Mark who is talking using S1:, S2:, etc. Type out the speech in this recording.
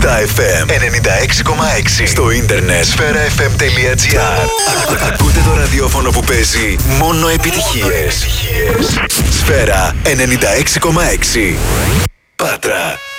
S1: Sfera FM 96,6. Στο ίντερνετ sferafm.gr. Ακούτε το ραδιόφωνο που παίζει μόνο επιτυχίες. Σφαίρα 96,6. Πάτρα.